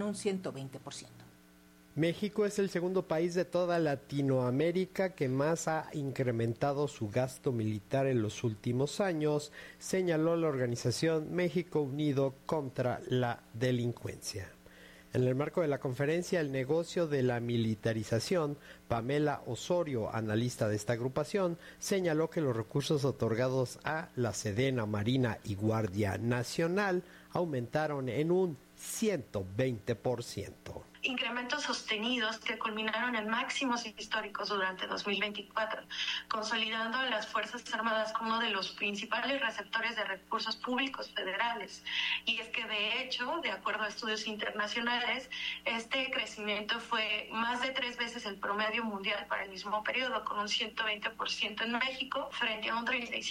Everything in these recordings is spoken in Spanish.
un 120%. México es el segundo país de toda Latinoamérica que más ha incrementado su gasto militar en los últimos años, señaló la organización México Unido contra la Delincuencia. En el marco de la conferencia El negocio de la militarización, Pamela Osorio, analista de esta agrupación, señaló que los recursos otorgados a la Sedena, Marina y Guardia Nacional aumentaron en un 120%. Incrementos sostenidos que culminaron en máximos históricos durante 2024, consolidando a las Fuerzas Armadas como uno de los principales receptores de recursos públicos federales. Y es que, de hecho, de acuerdo a estudios internacionales, este crecimiento fue más de 3 veces el promedio mundial para el mismo periodo, con un 120% en México frente a un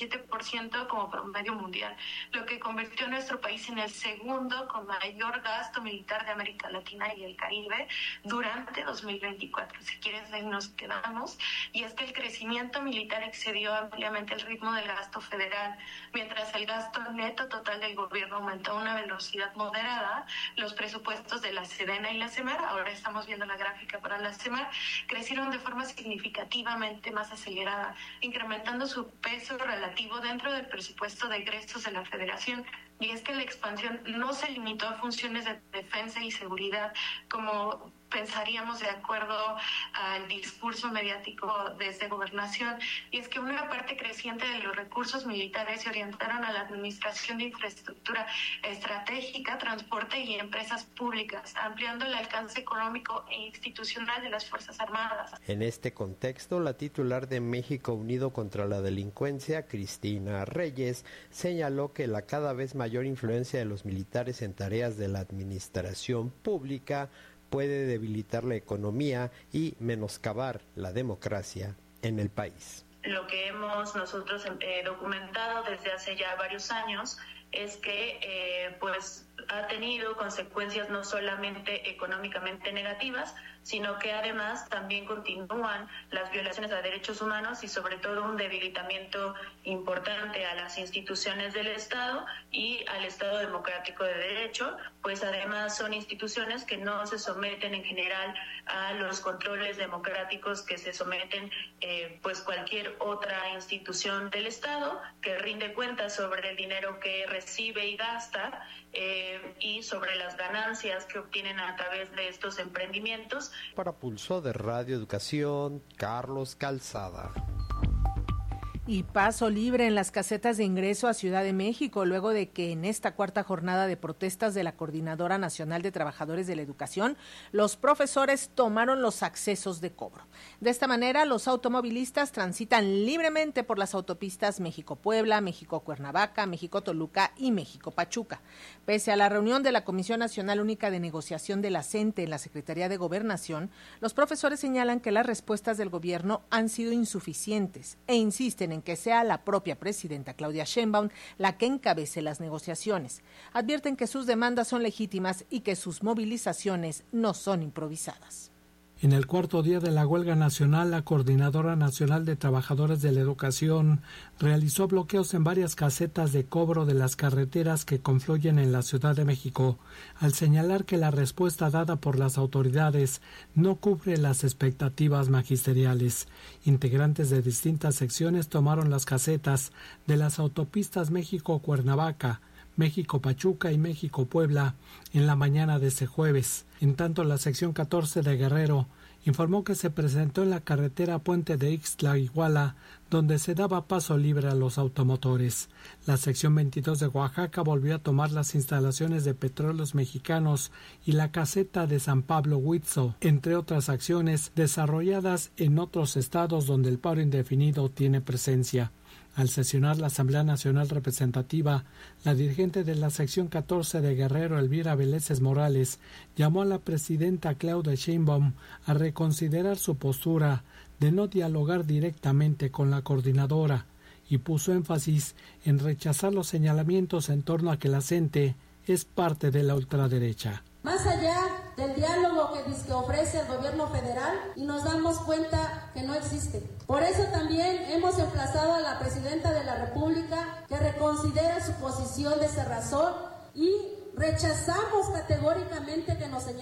37% como promedio mundial, lo que convirtió a nuestro país en el segundo con mayor gasto militar de América Latina y el Caribe durante 2024. Si quieres, ahí nos quedamos. Y es que el crecimiento militar excedió ampliamente el ritmo del gasto federal. Mientras el gasto neto total del gobierno aumentó a una velocidad moderada, los presupuestos de la Sedena y la Semar, ahora estamos viendo la gráfica para la Semar, crecieron de forma significativamente más acelerada, incrementando su peso relativo dentro del presupuesto de egresos de la Federación. Y es que la expansión no se limitó a funciones de defensa y seguridad, como pensaríamos de acuerdo al discurso mediático desde Gobernación, y es que una parte creciente de los recursos militares se orientaron a la administración de infraestructura estratégica, transporte y empresas públicas, ampliando el alcance económico e institucional de las Fuerzas Armadas. En este contexto, la titular de México Unido contra la Delincuencia, Cristina Reyes, señaló que la cada vez mayor influencia de los militares en tareas de la administración pública puede debilitar la economía y menoscabar la democracia en el país. Lo que hemos nosotros documentado desde hace ya varios años es que pues ha tenido consecuencias no solamente económicamente negativas, sino que además también continúan las violaciones a derechos humanos y sobre todo un debilitamiento importante a las instituciones del Estado y al Estado democrático de derecho, pues además son instituciones que no se someten en general a los controles democráticos que se someten pues cualquier otra institución del Estado, que rinde cuentas sobre el dinero que recibe y gasta y sobre las ganancias que obtienen a través de estos emprendimientos. Para Pulso de Radio Educación, Carlos Calzada. Y paso libre en las casetas de ingreso a Ciudad de México, luego de que en esta cuarta jornada de protestas de la Coordinadora Nacional de Trabajadores de la Educación, los profesores tomaron los accesos de cobro. De esta manera, los automovilistas transitan libremente por las autopistas México-Puebla, México-Cuernavaca, México-Toluca y México-Pachuca. Pese a la reunión de la Comisión Nacional Única de Negociación de la CENTE en la Secretaría de Gobernación, los profesores señalan que las respuestas del gobierno han sido insuficientes e insisten en que sea la propia presidenta Claudia Sheinbaum la que encabece las negociaciones. Advierten que sus demandas son legítimas y que sus movilizaciones no son improvisadas. En el cuarto día de la huelga nacional, la Coordinadora Nacional de Trabajadores de la Educación realizó bloqueos en varias casetas de cobro de las carreteras que confluyen en la Ciudad de México, al señalar que la respuesta dada por las autoridades no cubre las expectativas magisteriales. Integrantes de distintas secciones tomaron las casetas de las autopistas México-Cuernavaca, México-Pachuca y México-Puebla en la mañana de este jueves. En tanto, la sección 14 de Guerrero informó que se presentó en la carretera Puente de Ixtla-Iguala, donde se daba paso libre a los automotores. La sección 22 de Oaxaca volvió a tomar las instalaciones de Petróleos Mexicanos y la caseta de San Pablo Huitzo, entre otras acciones desarrolladas en otros estados donde el paro indefinido tiene presencia. Al sesionar la Asamblea Nacional Representativa, la dirigente de la sección 14 de Guerrero, Elvira Vélez Morales, llamó a la presidenta Claudia Sheinbaum a reconsiderar su postura de no dialogar directamente con la coordinadora y puso énfasis en rechazar los señalamientos en torno a que la CENTE es parte de la ultraderecha. Más allá del diálogo que ofrece el gobierno federal, y nos damos cuenta que no existe. Por eso también hemos emplazado a la presidenta de la República que reconsidere su posición de cerrazón y rechazamos categóricamente que nos señale